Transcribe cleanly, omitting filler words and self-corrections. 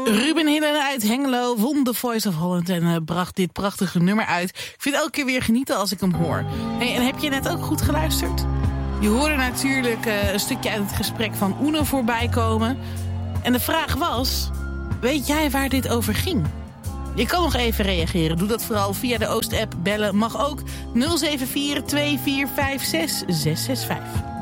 Ruben Hille uit Hengelo won The Voice of Holland en bracht dit prachtige nummer uit. Ik vind het elke keer weer genieten als ik hem hoor. Hey, en heb je net ook goed geluisterd? Je hoorde natuurlijk een stukje uit het gesprek van Oene voorbij komen. En de vraag was, weet jij waar dit over ging? Je kan nog even reageren. Doe dat vooral via de Oost-app. Bellen mag ook 074 2456 665.